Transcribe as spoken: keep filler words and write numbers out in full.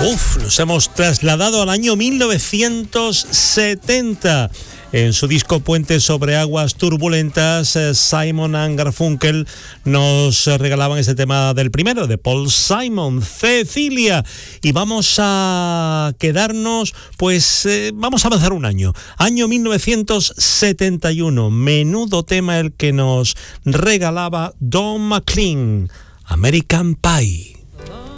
Uf, nos hemos trasladado al año mil novecientos setenta. En su disco Puentes sobre aguas turbulentas, Simon and Garfunkel nos regalaban este tema del primero, de Paul Simon, Cecilia. Y vamos a quedarnos, pues eh, vamos a avanzar un año. Año mil novecientos setenta y uno. Menudo tema el que nos regalaba Don McLean, American Pie.